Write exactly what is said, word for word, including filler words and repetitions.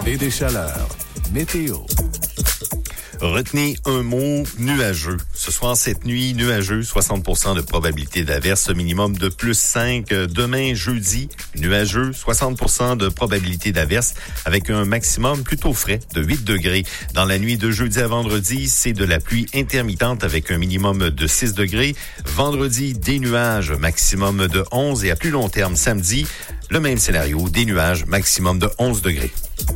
et des chaleurs. Météo. Retenez un mot, nuageux. Ce soir, cette nuit, nuageux, soixante pour cent de probabilité d'averse, minimum de plus cinq. Demain, jeudi, nuageux, soixante pour cent de probabilité d'averse, avec un maximum plutôt frais de huit degrés. Dans la nuit de jeudi à vendredi, c'est de la pluie intermittente avec un minimum de six degrés. Vendredi, des nuages, maximum de onze. Et à plus long terme, samedi, le même scénario, des nuages, maximum de onze degrés.